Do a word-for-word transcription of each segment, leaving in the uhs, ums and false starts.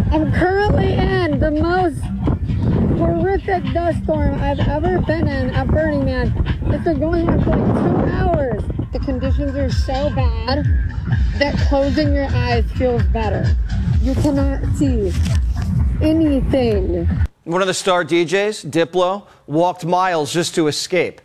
I'm currently in the most horrific dust storm I've ever been in at Burning Man. It's been going on for like two hours. The conditions are so bad that closing your eyes feels better. You cannot see anything. One of the star D Js, Diplo, walked miles just to escape.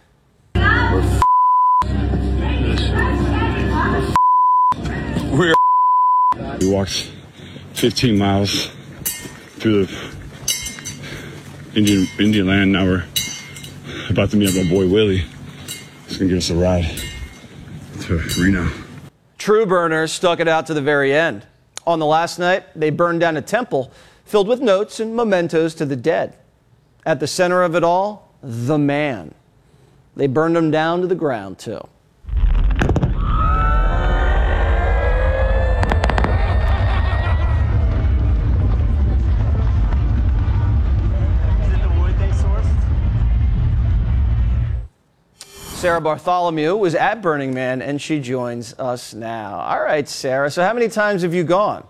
We're We walked fifteen miles through the Indian, Indian land. Now we're about to meet up with my boy Willie. He's gonna give us a ride to Reno. True burners stuck it out to the very end. On the last night, they burned down a temple filled with notes and mementos to the dead. At the center of it all, the man. They burned him down to the ground, too. Sarah Bartholomew was at Burning Man, and she joins us now. All right, Sarah, so how many times have you gone?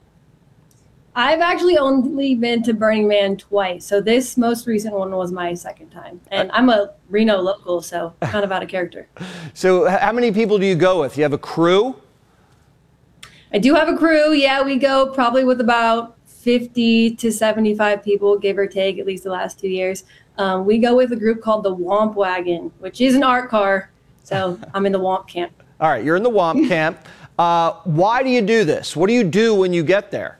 I've actually only been to Burning Man twice, so this most recent one was my second time. And I'm a Reno local, so kind of out of character. So how many people do you go with? You have a crew? I do have a crew. Yeah, we go probably with about fifty to seventy-five people, give or take, at least the last two years. Um, we go with a group called the Womp Wagon, which is an art car. So I'm in the Womp camp. All right, you're in the Womp camp. Uh, why do you do this? What do you do when you get there?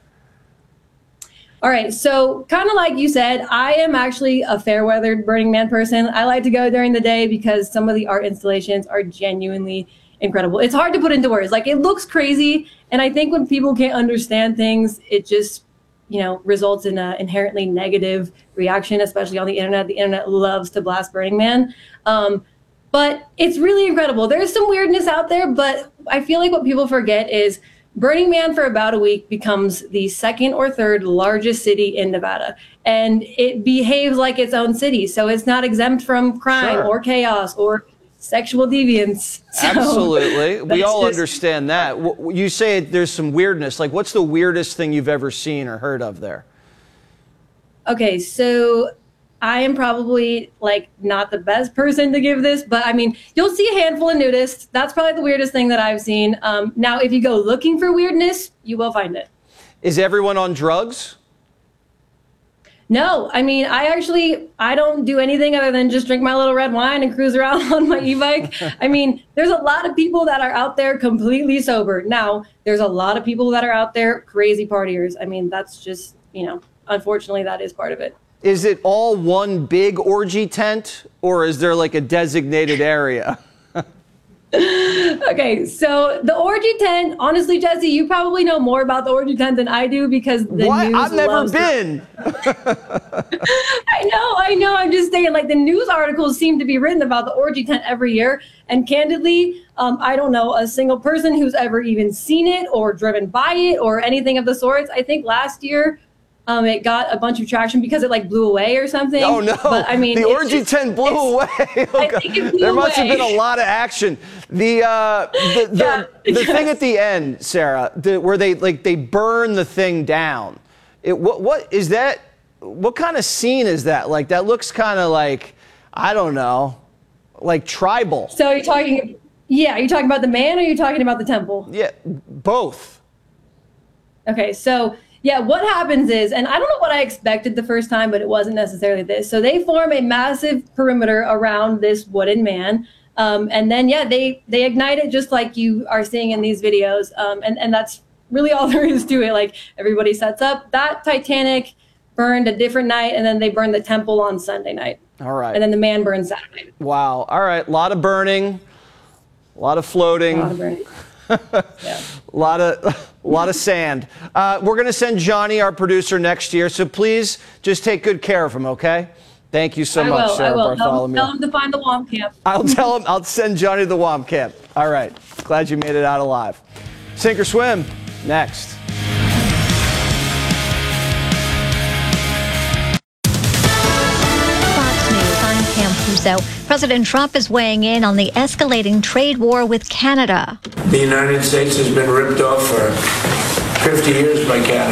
All right, so kind of like you said, I am actually a fair-weathered Burning Man person. I like to go during the day because some of the art installations are genuinely incredible. It's hard to put into words. Like, it looks crazy, and I think when people can't understand things, it just, you know, results in an inherently negative reaction, especially on the internet. The internet loves to blast Burning Man. Um, but it's really incredible. There's some weirdness out there, but I feel like what people forget is Burning Man for about a week becomes the second or third largest city in Nevada, and it behaves like its own city. So it's not exempt from crime Sure. or chaos or sexual deviance. So Absolutely. We all just understand that. You say there's some weirdness. Like, what's the weirdest thing you've ever seen or heard of there? Okay, so I am probably like not the best person to give this, but I mean, you'll see a handful of nudists. That's probably the weirdest thing that I've seen. Um, now, if you go looking for weirdness, you will find it. Is everyone on drugs? No, I mean, I actually, I don't do anything other than just drink my little red wine and cruise around on my e-bike. I mean, there's a lot of people that are out there completely sober. Now, there's a lot of people that are out there crazy partiers. I mean, that's just, you know, unfortunately, that is part of it. Is it all one big orgy tent, or is there like a designated area? Okay, so the orgy tent, honestly, Jesse, you probably know more about the orgy tent than I do because the what? news I've never loves been. I know, I know. I'm just saying, like, the news articles seem to be written about the orgy tent every year. And candidly, um, I don't know a single person who's ever even seen it or driven by it or anything of the sorts. I think last year, Um, it got a bunch of traction because it like blew away or something. Oh no! But, I mean, the orgy just, tent blew away. Oh, I think it blew there must away. have been a lot of action. The uh, the the, Yeah, the yes. thing at the end, Sarah, the, where they like they burn the thing down. It what what is that? What kind of scene is that? Like that looks kind of like I don't know, like tribal. So you're talking, yeah, are you talking about the man or are you talking about the temple? Yeah, both. Okay, so yeah, what happens is, and I don't know what I expected the first time, but it wasn't necessarily this. So they form a massive perimeter around this wooden man. Um, and then, yeah, they, they ignite it just like you are seeing in these videos. Um, and, and that's really all there is to it. Like everybody sets up. That Titanic burned a different night, and then they burned the temple on Sunday night. All right. And then the man burned Saturday. Wow. All right. A lot of burning, a lot of floating. A lot of burning. Yeah. A lot of, a lot of sand. Uh, we're going to send Johnny, our producer, next year. So please just take good care of him, okay? Thank you so I much, will, Sarah I will. Bartholomew. Tell him to find the Womp camp. I'll tell him. I'll send Johnny to the Womp camp. All right. Glad you made it out alive. Sink or swim. Next. Cam Puzo. President Trump is weighing in on the escalating trade war with Canada. The United States has been ripped off for fifty years by Canada.